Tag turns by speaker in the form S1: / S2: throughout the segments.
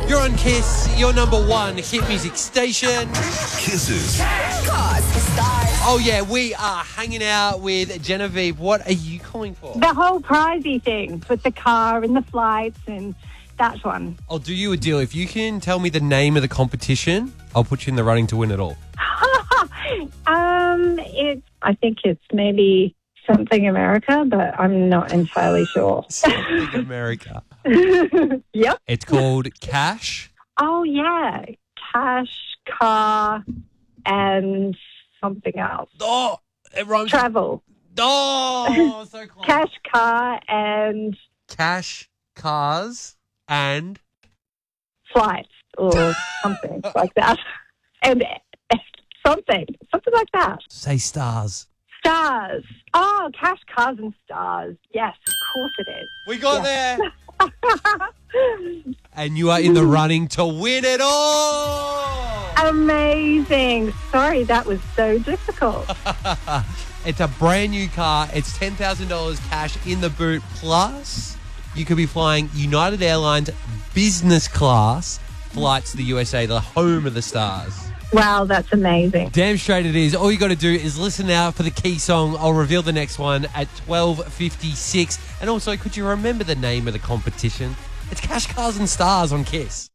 S1: You're on Kiss, your number one hit music station.
S2: Kisses.
S1: Oh, yeah, we are hanging out with Genevieve. What are you calling for?
S3: The whole prizey thing with the car and the flights and that one.
S1: I'll do you a deal. If you can tell me the name of the competition, I'll put you in the running to win it all.
S3: I think it's maybe Something America, but I'm not entirely sure.
S1: Something America.
S3: Yep.
S1: It's called Cash.
S3: Oh, yeah. Cash, car, and something else.
S1: Oh, it rhymes.
S3: Travel.
S1: Oh, so close.
S3: Cash, car, and...
S1: Cash, cars, and...
S3: flights or something like that. And something like that.
S1: Say stars.
S3: Stars. Oh, cash, cars, and stars. Yes, of course it is.
S1: We got there. And you are in the running to win it all.
S3: Amazing. Sorry, that was so difficult.
S1: It's a brand new car. It's $10,000 cash in the boot. Plus, you could be flying United Airlines business class flights to the USA, the home of the stars.
S3: Wow, that's amazing.
S1: Damn straight it is. All you got to do is listen out for the key song. I'll reveal the next one at 12:56. And also, could you remember the name of the competition? It's Cash, Cars and Stars on Kiss.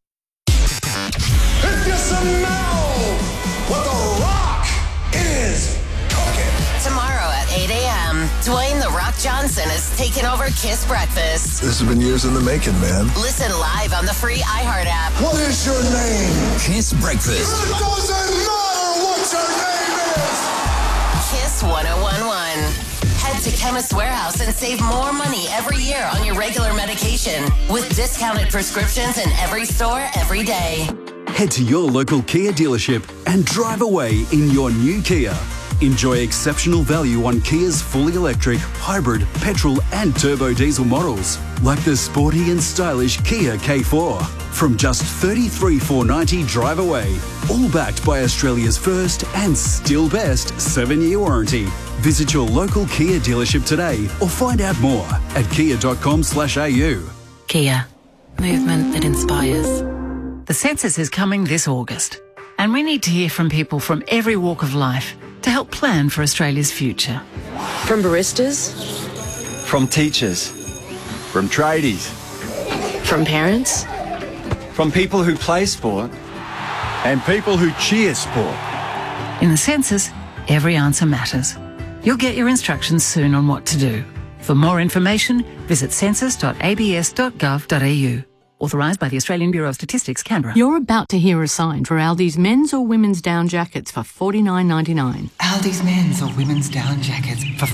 S2: If you smell what The Rock is cooking.
S4: Tomorrow at 8 a.m., Dwayne The Rock Johnson is taking over Kiss Breakfast.
S2: This has been years in the making, man.
S4: Listen live on the free iHeart app.
S2: What is your name?
S5: Kiss Breakfast.
S2: It doesn't matter what your name is.
S4: Kiss 1011. Head to Chemist Warehouse and save more money every year on your regular medication with discounted prescriptions in every store every day.
S6: Head to your local Kia dealership and drive away in your new Kia. Enjoy exceptional value on Kia's fully electric, hybrid, petrol and turbo diesel models, like the sporty and stylish Kia K4. From just $33,490 drive away, all backed by Australia's first and still best 7-year warranty. Visit your local Kia dealership today or find out more at kia.com/au.
S7: Kia. Movement that inspires. The census is coming this August, and we need to hear from people from every walk of life to help plan for Australia's future.
S8: From baristas,
S9: From teachers. From tradies.
S8: from parents,
S9: From people who play sport. And people who cheer sport.
S7: In the census, every answer matters. You'll get your instructions soon on what to do. For more information, visit census.abs.gov.au. Authorised by the Australian Bureau of Statistics, Canberra.
S10: You're about to hear a sign for Aldi's men's or women's down jackets for $49.99.
S5: Aldi's men's or women's down jackets for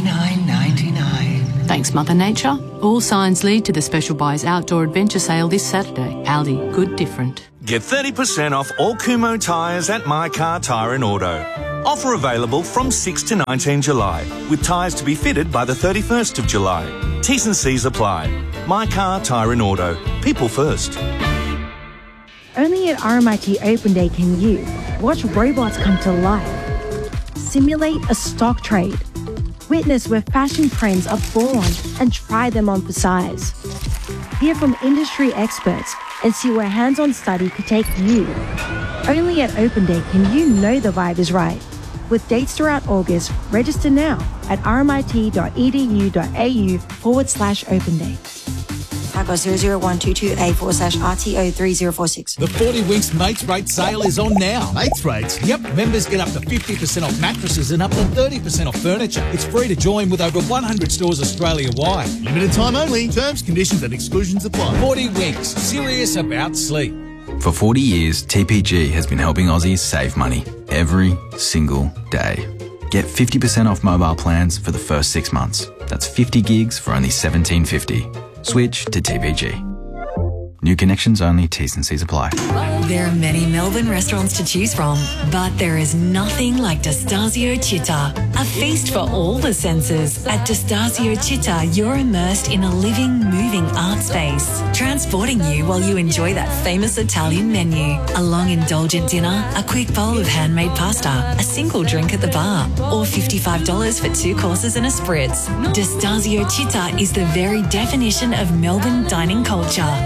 S5: $49.99.
S10: Thanks, Mother Nature. All signs lead to the Special Buys Outdoor Adventure Sale this Saturday. Aldi, good different.
S11: Get 30% off all Kumho tyres at My Car Tyre and Auto. Offer available from 6 to 19 July, with tyres to be fitted by the 31st of July. T's and C's apply. My Car Tyre and Auto. People first.
S12: Only at RMIT Open Day can you watch robots come to life, simulate a stock trade, witness where fashion trends are born and try them on for size. Hear from industry experts and see where hands-on study could take you. Only at Open Day can you know the vibe is right. With dates throughout August, register now at rmit.edu.au/Open Day.
S13: Typo 00122A/RTO3046.
S14: The 40 Winks Mates Rate sale is on now. Mates Rates? Yep. Members get up to 50% off mattresses and up to 30% off furniture. It's free to join with over 100 stores Australia-wide. Limited time only. Terms, conditions and exclusions apply. 40 Winks. Serious about sleep.
S15: For 40 years, TPG has been helping Aussies save money every single day. Get 50% off mobile plans for the first 6 months. That's 50 gigs for only $17.50. Switch to TPG. New connections only, T's and C's apply.
S16: There are many Melbourne restaurants to choose from, but there is nothing like Destasio Città, a feast for all the senses. At Destasio Città, you're immersed in a living, moving art space, transporting you while you enjoy that famous Italian menu. A long, indulgent dinner, a quick bowl of handmade pasta, a single drink at the bar, or $55 for 2 courses and a spritz. Destasio Città is the very definition of Melbourne dining culture. Open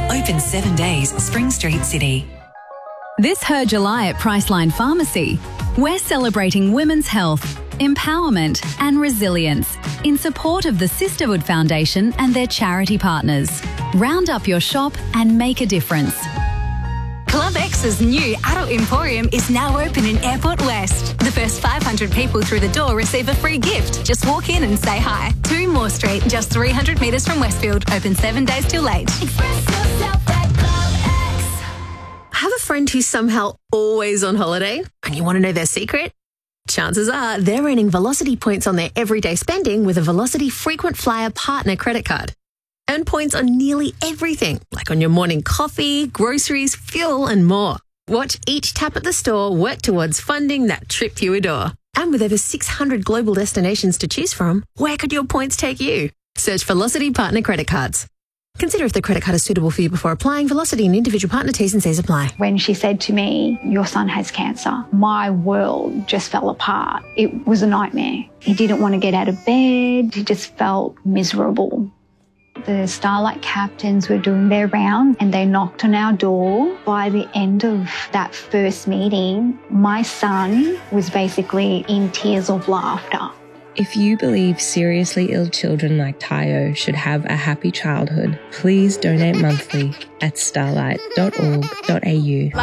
S16: 7 days, Spring Street, City.
S17: This Her July at Priceline Pharmacy, we're celebrating women's health, empowerment and resilience in support of the Sisterhood Foundation and their charity partners. Round up your shop and make a difference.
S18: Club X's new adult emporium is now open in Airport West. The first 500 people through the door receive a free gift. Just walk in and say hi. 2 Moore Street, just 300 metres from Westfield. Open 7 days till late.
S19: Express yourself at Club X. Have a friend who's somehow always on holiday and you want to know their secret? Chances are they're earning Velocity points on their everyday spending with a Velocity Frequent Flyer Partner credit card. Earn points on nearly everything, like on your morning coffee, groceries, fuel, and more. Watch each tap at the store work towards funding that trip you adore. And with over 600 global destinations to choose from, where could your points take you? Search Velocity Partner Credit Cards. Consider if the credit card is suitable for you before applying. Velocity and individual partner T's and C's apply.
S20: When she said to me, your son has cancer, my world just fell apart. It was a nightmare. He didn't want to get out of bed. He just felt miserable. The Starlight captains were doing their round and they knocked on our door. By the end of that first meeting, my son was basically in tears of laughter.
S21: If you believe seriously ill children like Tayo should have a happy childhood, please donate monthly at starlight.org.au.